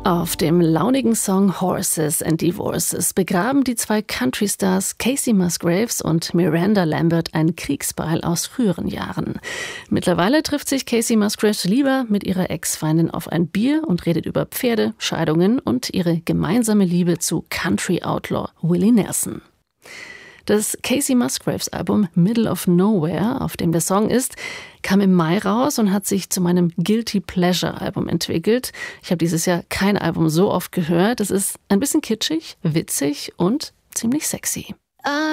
Auf dem launigen Song Horses and Divorces begraben die zwei Country-Stars Kacey Musgraves und Miranda Lambert ein Kriegsbeil aus früheren Jahren. Mittlerweile trifft sich Kacey Musgraves lieber mit ihrer Ex-Feindin auf ein Bier und redet über Pferde, Scheidungen und ihre gemeinsame Liebe zu Country-Outlaw Willie Nelson. Das Kacey Musgraves Album Middle of Nowhere, auf dem der Song ist, kam im Mai raus und hat sich zu meinem Guilty Pleasure Album entwickelt. Ich habe dieses Jahr kein Album so oft gehört. Es ist ein bisschen kitschig, witzig und ziemlich sexy.